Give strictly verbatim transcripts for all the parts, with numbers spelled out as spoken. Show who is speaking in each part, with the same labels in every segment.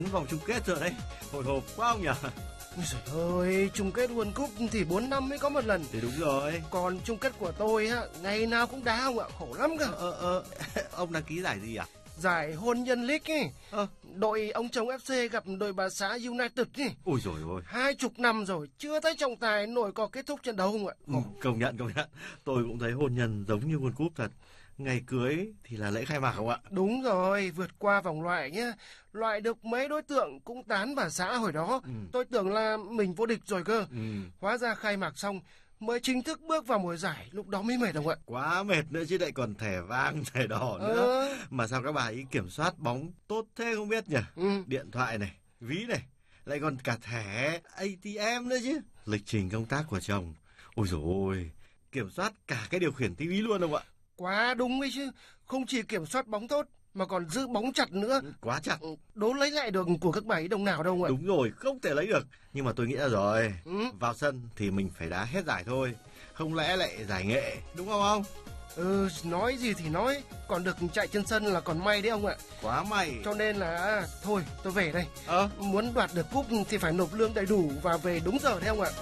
Speaker 1: Vòng chung kết rồi đấy, hồi hộp quá không nhỉ?
Speaker 2: Ôi trời ơi, chung kết World Cup thì bốn năm mới có một lần.
Speaker 1: Thì đúng rồi.
Speaker 2: Còn chung kết của tôi á, ngày nào cũng đá không ạ, khổ lắm cơ.
Speaker 1: Ờ, ờ, ông đăng ký giải gì à?
Speaker 2: Giải hôn nhân League ấy.
Speaker 1: Ờ.
Speaker 2: Đội ông chồng ép xê gặp đội bà xã United ấy.
Speaker 1: Ôi dồi ôi.
Speaker 2: Hai chục năm rồi, chưa thấy trọng tài nổi còi kết thúc trận đấu không ạ?
Speaker 1: Ừ, công nhận, công nhận. Tôi cũng thấy hôn nhân giống như World Cup thật. Ngày cưới thì là lễ khai mạc không ạ?
Speaker 2: Đúng rồi, vượt qua vòng loại nhá. Loại được mấy đối tượng cũng tán bà xã hồi đó. Ừ. Tôi tưởng là mình vô địch rồi cơ. Ừ. Hóa ra khai mạc xong mới chính thức bước vào mùa giải, lúc đó mới mệt không ạ?
Speaker 1: Quá mệt nữa chứ, lại còn thẻ vàng, thẻ đỏ nữa. Ờ. Mà sao các bà ấy kiểm soát bóng tốt thế không biết nhỉ? Ừ. Điện thoại này, ví này, lại còn cả thẻ a tê em nữa chứ. Lịch trình công tác của chồng, ôi dồi ôi, kiểm soát cả cái điều khiển tivi luôn không ạ?
Speaker 2: Quá đúng ấy chứ, không chỉ kiểm soát bóng tốt mà còn giữ bóng chặt nữa.
Speaker 1: Quá chặt.
Speaker 2: Đố lấy lại được của các bà ấy đồng nào đâu ạ?
Speaker 1: Đúng rồi, không thể lấy được. Nhưng mà tôi nghĩ ra rồi, ừ. vào sân thì mình phải đá hết giải thôi, không lẽ lại giải nghệ, đúng không ông?
Speaker 2: Ừ, nói gì thì nói, còn được chạy trên sân là còn may đấy ông ạ.
Speaker 1: Quá may.
Speaker 2: Cho nên là thôi tôi về đây.
Speaker 1: Ờ?
Speaker 2: Muốn đoạt được cúp thì phải nộp lương đầy đủ và về đúng giờ đấy ông ạ.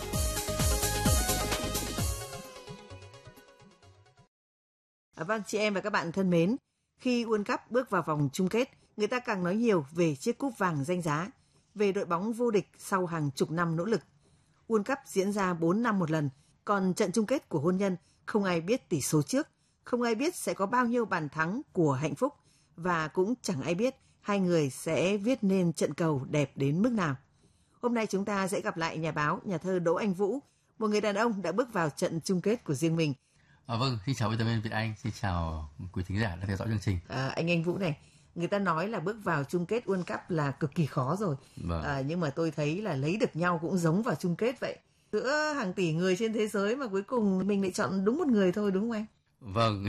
Speaker 3: À, vâng, chị em và các bạn thân mến, khi World Cup bước vào vòng chung kết, người ta càng nói nhiều về chiếc cúp vàng danh giá, về đội bóng vô địch sau hàng chục năm nỗ lực. World Cup diễn ra bốn năm một lần, còn trận chung kết của hôn nhân không ai biết tỷ số trước, không ai biết sẽ có bao nhiêu bàn thắng của hạnh phúc và cũng chẳng ai biết hai người sẽ viết nên trận cầu đẹp đến mức nào. Hôm nay chúng ta sẽ gặp lại nhà báo, nhà thơ Đỗ Anh Vũ, một người đàn ông đã bước vào trận chung kết của riêng mình.
Speaker 4: À, vâng, xin chào biên tập viên Việt Anh, xin chào quý thính giả đang theo dõi chương trình.
Speaker 3: À, anh Anh Vũ này, người ta nói là bước vào chung kết World Cup là cực kỳ khó rồi,
Speaker 4: vâng.
Speaker 3: à, nhưng mà tôi thấy là lấy được nhau cũng giống vào chung kết vậy. Giữa hàng tỷ người trên thế giới mà cuối cùng mình lại chọn đúng một người thôi, đúng không anh?
Speaker 4: Vâng,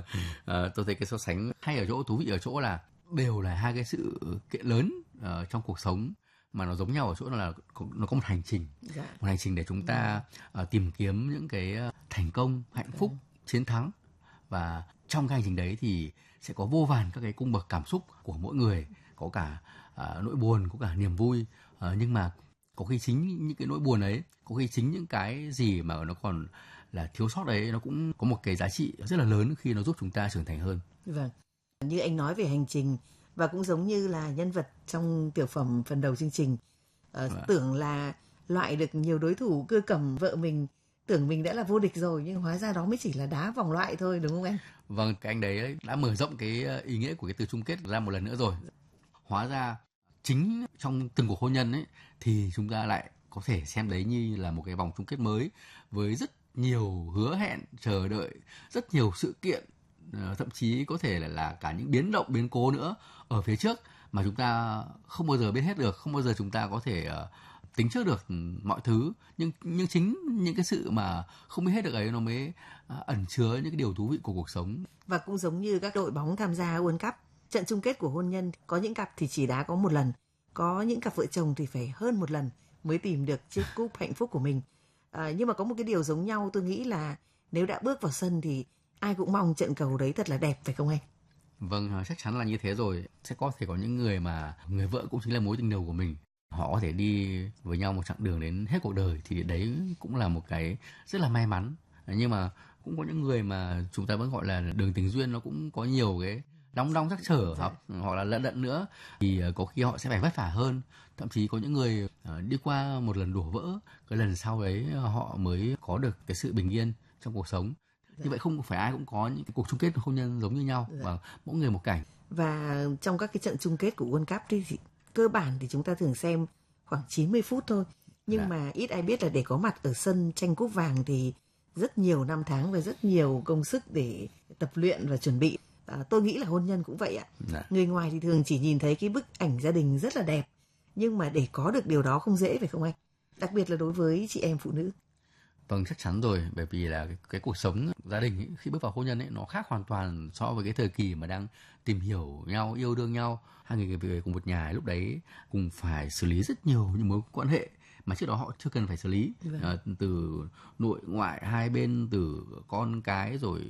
Speaker 4: à, tôi thấy cái so sánh hay ở chỗ, thú vị ở chỗ là đều là hai cái sự kiện lớn uh, trong cuộc sống, mà nó giống nhau ở chỗ là nó có một hành trình, dạ. một hành trình để chúng ta uh, tìm kiếm những cái thành công, hạnh phúc, dạ. chiến thắng. Và trong cái hành trình đấy thì sẽ có vô vàn các cái cung bậc cảm xúc của mỗi người, có cả uh, nỗi buồn, có cả niềm vui, uh, nhưng mà có khi chính những cái nỗi buồn ấy, có khi chính những cái gì mà nó còn là thiếu sót đấy, nó cũng có một cái giá trị rất là lớn khi nó giúp chúng ta trưởng thành hơn.
Speaker 3: Vâng, như anh nói về hành trình, và cũng giống như là nhân vật trong tiểu phẩm phần đầu chương trình, uh, vâng. tưởng là loại được nhiều đối thủ, cưa cầm vợ mình, tưởng mình đã là vô địch rồi, nhưng hóa ra đó mới chỉ là đá vòng loại thôi, đúng không anh?
Speaker 4: Vâng, cái anh đấy ấy, đã mở rộng cái ý nghĩa của cái từ chung kết ra một lần nữa rồi. Hóa ra chính trong từng cuộc hôn nhân ấy thì chúng ta lại có thể xem đấy như là một cái vòng chung kết mới với rất nhiều hứa hẹn chờ đợi, rất nhiều sự kiện, thậm chí có thể là, là cả những biến động, biến cố nữa ở phía trước mà chúng ta không bao giờ biết hết được, không bao giờ chúng ta có thể uh, tính trước được mọi thứ. Nhưng nhưng chính những cái sự mà không biết hết được ấy nó mới uh, ẩn chứa những cái điều thú vị của cuộc sống.
Speaker 3: Và cũng giống như các đội bóng tham gia World Cup, trận chung kết của hôn nhân có những cặp thì chỉ đá có một lần, có những cặp vợ chồng thì phải hơn một lần mới tìm được chiếc cúp hạnh phúc của mình. À, nhưng mà có một cái điều giống nhau, tôi nghĩ là nếu đã bước vào sân thì ai cũng mong trận cầu đấy thật là đẹp, phải không anh?
Speaker 4: Vâng, chắc chắn là như thế rồi. Sẽ có thể có những người mà người vợ cũng chính là mối tình đầu của mình, họ có thể đi với nhau một chặng đường đến hết cuộc đời, thì đấy cũng là một cái rất là may mắn. Nhưng mà cũng có những người mà chúng ta vẫn gọi là đường tình duyên, nó cũng có nhiều cái đong đong trắc trở, hoặc, hoặc là lận đận nữa, thì có khi họ sẽ phải vất vả hơn. Thậm chí có những người đi qua một lần đổ vỡ, cái lần sau đấy họ mới có được cái sự bình yên trong cuộc sống. Dạ. Như vậy không phải ai cũng có những cái cuộc chung kết hôn nhân giống như nhau, dạ. và mỗi người một cảnh.
Speaker 3: Và trong các cái trận chung kết của World Cup thì, thì cơ bản thì chúng ta thường xem khoảng chín mươi phút thôi. Nhưng dạ. mà ít ai biết là để có mặt ở sân tranh cúp vàng thì rất nhiều năm tháng và rất nhiều công sức để tập luyện và chuẩn bị. À, tôi nghĩ là hôn nhân cũng vậy ạ. Dạ. Người ngoài thì thường chỉ nhìn thấy cái bức ảnh gia đình rất là đẹp, nhưng mà để có được điều đó không dễ, phải không anh? Đặc biệt là đối với chị em phụ nữ.
Speaker 4: Vâng, chắc chắn rồi, bởi vì là cái, cái cuộc sống gia đình ấy, khi bước vào hôn nhân ấy, nó khác hoàn toàn so với cái thời kỳ mà đang tìm hiểu nhau, yêu đương nhau. Hai người về cùng một nhà lúc đấy cùng phải xử lý rất nhiều những mối quan hệ mà trước đó họ chưa cần phải xử lý. Vâng. À, từ nội ngoại hai bên, từ con cái rồi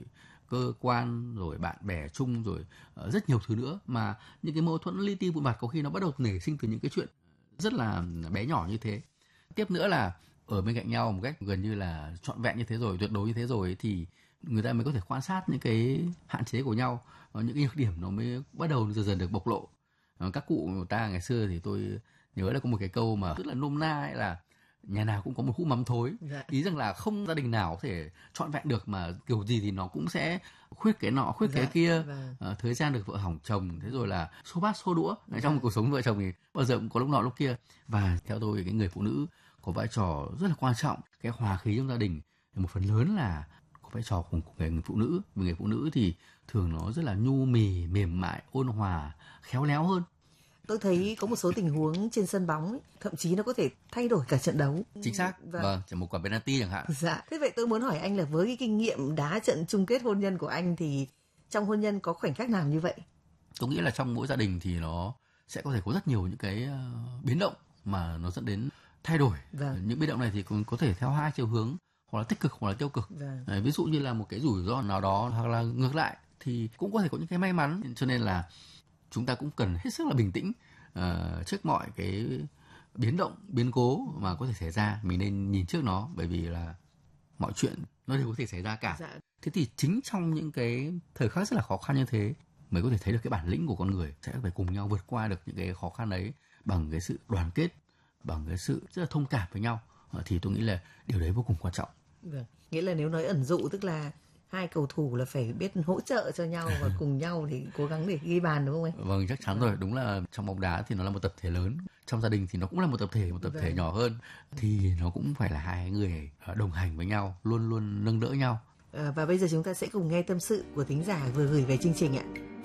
Speaker 4: cơ quan, rồi bạn bè chung, rồi uh, rất nhiều thứ nữa, mà những cái mâu thuẫn li ti vụn vặt có khi nó bắt đầu nảy sinh từ những cái chuyện rất là bé nhỏ như thế. Tiếp nữa là ở bên cạnh nhau một cách gần như là trọn vẹn như thế rồi, tuyệt đối như thế rồi, thì người ta mới có thể quan sát những cái hạn chế của nhau, những cái nhược điểm nó mới bắt đầu dần dần được bộc lộ. Các cụ người ta ngày xưa thì tôi nhớ là có một cái câu mà rất là nôm na ấy là nhà nào cũng có một hũ mắm thối. Dạ. Ý rằng là không gia đình nào có thể trọn vẹn được, mà kiểu gì thì nó cũng sẽ khuyết cái nọ khuyết dạ. cái kia. Vâng. À, thời gian được vợ hỏng chồng, thế rồi là xô bát xô đũa. Dạ. Trong một cuộc sống vợ chồng thì bao giờ cũng có lúc nọ lúc kia. Và theo tôi cái người phụ nữ có vai trò rất là quan trọng. Cái hòa khí trong gia đình một phần lớn là có vai trò của người phụ nữ. Vì người phụ nữ thì thường nó rất là nhu mì, mềm mại, ôn hòa, khéo léo hơn.
Speaker 3: Tôi thấy có một số tình huống trên sân bóng ấy, thậm chí nó có thể thay đổi cả trận đấu.
Speaker 4: Chính xác. Vâng, vâng chỉ một quả penalty chẳng hạn.
Speaker 3: Dạ. Thế vậy tôi muốn hỏi anh là với cái kinh nghiệm đá trận chung kết hôn nhân của anh thì trong hôn nhân có khoảnh khắc nào như vậy?
Speaker 4: Tôi nghĩ là trong mỗi gia đình thì nó sẽ có thể có rất nhiều những cái biến động mà nó dẫn đến thay đổi. Vâng. Những biến động này thì cũng có thể theo hai chiều hướng, hoặc là tích cực hoặc là tiêu cực. Vâng. Đấy, ví dụ như là một cái rủi ro nào đó, hoặc là ngược lại thì cũng có thể có những cái may mắn. Cho nên là chúng ta cũng cần hết sức là bình tĩnh uh, trước mọi cái biến động, biến cố mà có thể xảy ra. Mình nên nhìn trước nó, bởi vì là mọi chuyện nó đều có thể xảy ra cả. Dạ. Thế thì chính trong những cái thời khắc rất là khó khăn như thế mới có thể thấy được cái bản lĩnh của con người, sẽ phải cùng nhau vượt qua được những cái khó khăn đấy bằng cái sự đoàn kết, bằng cái sự rất là thông cảm với nhau. Uh, thì tôi nghĩ là điều đấy vô cùng quan trọng.
Speaker 3: Vâng. Nghĩa là nếu nói ẩn dụ tức là hai cầu thủ là phải biết hỗ trợ cho nhau và cùng nhau thì cố gắng để ghi bàn, đúng không anh?
Speaker 4: Vâng, chắc chắn rồi. Đúng là trong bóng đá thì nó là một tập thể lớn, trong gia đình thì nó cũng là một tập thể, một tập vâng. thể nhỏ hơn, thì nó cũng phải là hai người đồng hành với nhau, luôn luôn nâng đỡ nhau.
Speaker 3: À, và bây giờ chúng ta sẽ cùng nghe tâm sự của thính giả vừa gửi về chương trình ạ.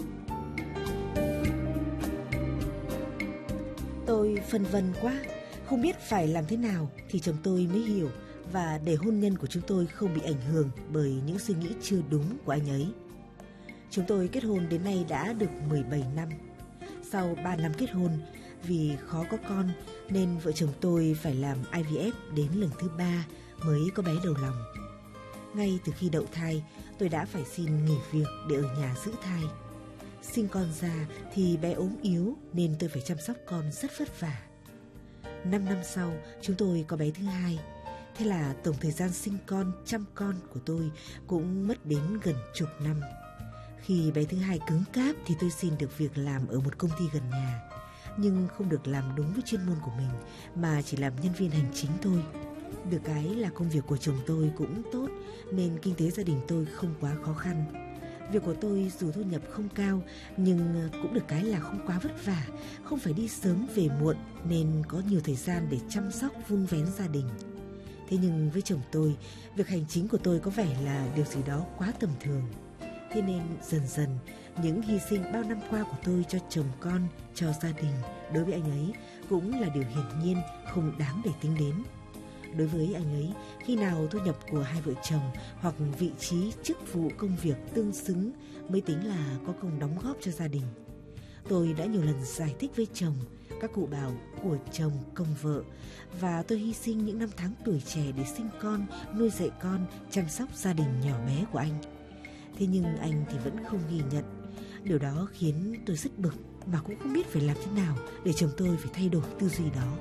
Speaker 5: Tôi phân vân quá, không biết phải làm thế nào thì chồng tôi mới hiểu và để hôn nhân của chúng tôi không bị ảnh hưởng bởi những suy nghĩ chưa đúng của anh ấy. Chúng tôi kết hôn đến nay đã được mười bảy năm. Sau ba năm kết hôn, vì khó có con nên vợ chồng tôi phải làm I V F đến lần thứ ba mới có bé đầu lòng. Ngay từ khi đậu thai, tôi đã phải xin nghỉ việc để ở nhà giữ thai. Sinh con ra thì bé ốm yếu nên tôi phải chăm sóc con rất vất vả. Năm năm sau, chúng tôi có bé thứ hai. Thế là tổng thời gian sinh con, chăm con của tôi cũng mất đến gần chục năm. Khi bé thứ hai cứng cáp thì tôi xin được việc làm ở một công ty gần nhà. Nhưng không được làm đúng với chuyên môn của mình, mà chỉ làm nhân viên hành chính thôi. Được cái là công việc của chồng tôi cũng tốt, nên kinh tế gia đình tôi không quá khó khăn. Việc của tôi dù thu nhập không cao, nhưng cũng được cái là không quá vất vả, không phải đi sớm về muộn, nên có nhiều thời gian để chăm sóc vun vén gia đình. Thế nhưng với chồng tôi, việc hành chính của tôi có vẻ là điều gì đó quá tầm thường. Thế nên dần dần, những hy sinh bao năm qua của tôi cho chồng con, cho gia đình, đối với anh ấy cũng là điều hiển nhiên, không đáng để tính đến. Đối với anh ấy, khi nào thu nhập của hai vợ chồng hoặc vị trí, chức vụ, công việc tương xứng mới tính là có công đóng góp cho gia đình. Tôi đã nhiều lần giải thích với chồng, các cụ bảo của chồng công vợ, và tôi hy sinh những năm tháng tuổi trẻ để sinh con, nuôi dạy con, chăm sóc gia đình nhỏ bé của anh. Thế nhưng anh thì vẫn không ghi nhận. Điều đó khiến tôi rất bực, mà cũng không biết phải làm thế nào để chồng tôi phải thay đổi tư duy đó.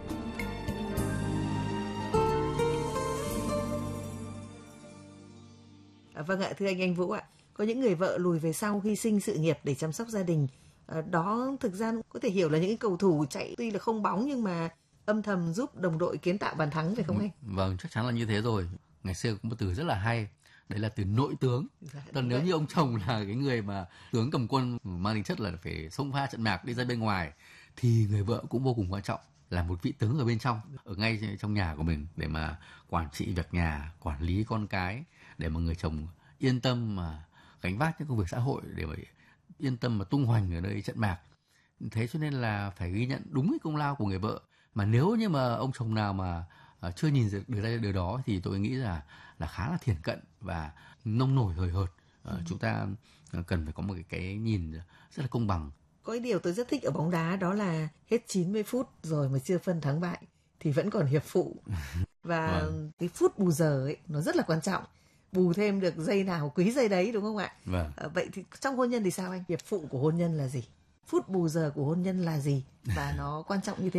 Speaker 3: À, vâng ạ, thưa anh Anh Vũ ạ, có những người vợ lùi về sau hy sinh sự nghiệp để chăm sóc gia đình. À, đó thực ra có thể hiểu là những cầu thủ chạy tuy là không bóng nhưng mà âm thầm giúp đồng đội kiến tạo bàn thắng, phải không anh?
Speaker 4: Vâng, chắc chắn là như thế rồi. Ngày xưa có một từ rất là hay, đấy là từ nội tướng. Dạ, còn nếu vậy. Như ông chồng là cái người mà tướng cầm quân mang tính chất là phải xông pha trận mạc đi ra bên ngoài, thì người vợ cũng vô cùng quan trọng, là một vị tướng ở bên trong, ở ngay trong nhà của mình để mà quản trị việc nhà, quản lý con cái, để mà người chồng yên tâm mà gánh vác những công việc xã hội, để mà yên tâm mà tung hoành ở nơi trận mạc. Thế cho nên là phải ghi nhận đúng cái công lao của người vợ. Mà nếu như mà ông chồng nào mà uh, chưa nhìn được được điều đó thì tôi nghĩ là là khá là thiển cận và nông nổi hời hợt. Uh, ừ. Chúng ta cần phải có một cái, cái nhìn rất là công bằng.
Speaker 3: Có cái điều tôi rất thích ở bóng đá, đó là hết chín mươi phút rồi mà chưa phân thắng bại thì vẫn còn hiệp phụ. Và vâng. cái phút bù giờ ấy nó rất là quan trọng. bù thêm được giây nào quý giây đấy, đúng không ạ?
Speaker 4: Vâng.
Speaker 3: À, vậy thì trong hôn nhân thì sao anh? Hiệp phụ của hôn nhân là gì? Phút bù giờ của hôn nhân là gì? Và nó quan trọng như thế